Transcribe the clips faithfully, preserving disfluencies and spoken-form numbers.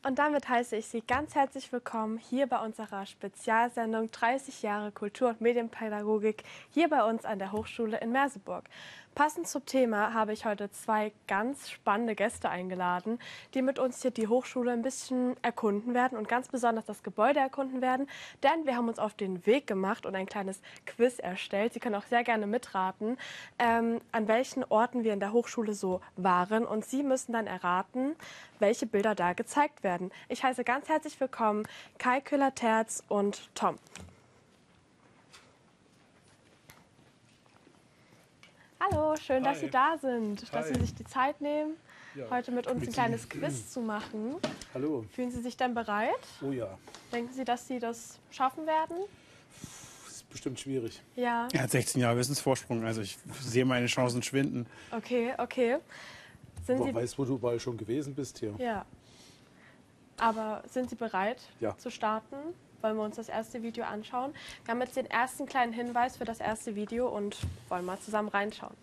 Und damit heiße ich Sie ganz herzlich willkommen hier bei unserer Spezialsendung dreißig Jahre Kultur- und Medienpädagogik hier bei uns an der Hochschule in Merseburg. Passend zum Thema habe ich heute zwei ganz spannende Gäste eingeladen, die mit uns hier die Hochschule ein bisschen erkunden werden und ganz besonders das Gebäude erkunden werden, denn wir haben uns auf den Weg gemacht und ein kleines Quiz erstellt. Sie können auch sehr gerne mitraten, ähm, an welchen Orten wir in der Hochschule so waren, und Sie müssen dann erraten, welche Bilder da gezeigt werden. Ich heiße ganz herzlich willkommen Kai Köhler-Terz und Tom. Hallo, schön, dass Hi. Sie da sind, dass Hi. Sie sich die Zeit nehmen, Ja, heute mit uns ein mit kleines Ihnen. Quiz zu machen. Hallo. Fühlen Sie sich denn bereit? Oh ja, Denken Sie, dass Sie das schaffen werden? das ist bestimmt schwierig. Ja, Er hat sechzehn Jahre Wissensvorsprung, also ich sehe meine Chancen schwinden. okay, okay. Sind Du Sie, weißt, wo du überall schon gewesen bist hier. ja. Aber sind Sie bereit Ja. zu starten? Wollen wir uns das erste Video anschauen? Wir haben jetzt den ersten kleinen Hinweis für das erste Video und wollen mal zusammen reinschauen.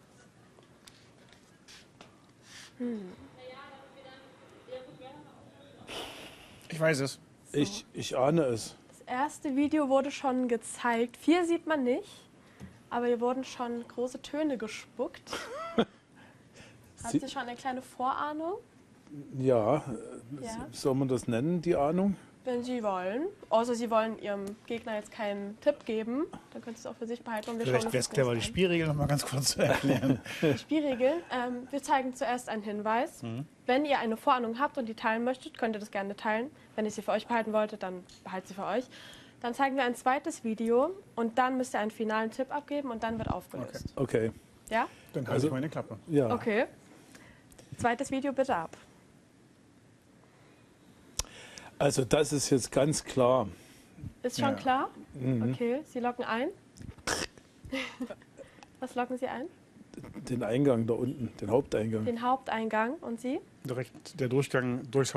Ich weiß es. Ich, ich ahne es. Das erste Video wurde schon gezeigt. Viel sieht man nicht, aber hier wurden schon große Töne gespuckt. Hat Sie- sie schon eine kleine Vorahnung? Ja, äh, Ja. soll man das nennen, die Ahnung? Wenn Sie wollen. Außer Sie wollen Ihrem Gegner jetzt keinen Tipp geben, dann können Sie es auch für sich behalten. Und wir Vielleicht schauen wäre es uns clever, das die an. Spielregeln noch mal ganz kurz zu erklären. Die Spielregeln. Ähm, wir zeigen zuerst einen Hinweis. Wenn ihr eine Vorahnung habt und die teilen möchtet, könnt ihr das gerne teilen. Wenn ihr sie für euch behalten wolltet, dann behaltet sie für euch. Dann zeigen wir ein zweites Video und dann müsst ihr einen finalen Tipp abgeben und dann wird aufgelöst. Okay. Ja? Dann halte Also- ich meine Klappe. Ja. Okay. Zweites Video bitte ab. Also das ist jetzt ganz klar. Ist schon Ja. klar? Okay, Sie locken ein. Was locken Sie ein? Den Eingang da unten, den Haupteingang. Den Haupteingang. Und Sie? Direkt der Durchgang durchs